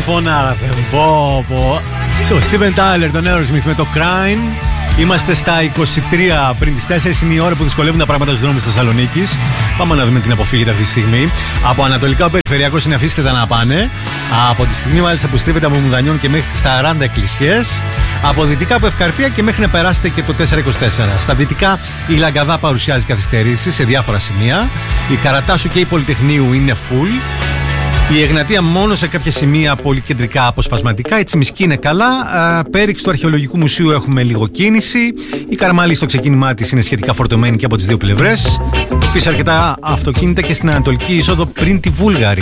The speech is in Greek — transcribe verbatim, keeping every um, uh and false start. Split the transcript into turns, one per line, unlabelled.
φωνάρα πω πω. Στο Steven Tyler, τον Aerosmith με το Crying. Είμαστε στα είκοσι τρία πριν τις τέσσερις. Είναι η ώρα που δυσκολεύουν τα πράγματα στους δρόμους της Θεσσαλονίκης. Πάμε να δούμε την αποφύγετε αυτή τη στιγμή. Από ανατολικά ο περιφερειακός είναι αφήστε τα να πάνε. Από τη στιγμή μάλιστα που στρίβεται από Μουδανιών και μέχρι τις σαράντα εκκλησιές. Από δυτικά από Ευκαρπία και μέχρι να περάσετε και το τετρακόσια είκοσι τέσσερα. Στα δυτικά η Λαγκαδά παρουσιάζει καθυστερήσεις σε διάφορα σημεία. Η Καρατάσου και η Πολυτεχνείου είναι full. Η Εγνατία μόνο σε κάποια σημεία πολύ κεντρικά αποσπασματικά. Η Τσιμισκή είναι καλά. Πέριξ του Αρχαιολογικού Μουσείου έχουμε λίγο κίνηση. Η Καρμάλη στο ξεκίνημά της είναι σχετικά φορτωμένη και από τις δύο πλευρές. Επίσης αρκετά αυτοκίνητα και στην Ανατολική είσοδο πριν τη Βούλγαρη.